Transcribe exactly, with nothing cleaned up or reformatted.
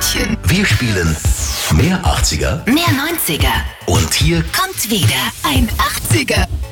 München. Wir spielen mehr achtziger, Mehr neunziger. und hier Kommt wieder ein achtziger.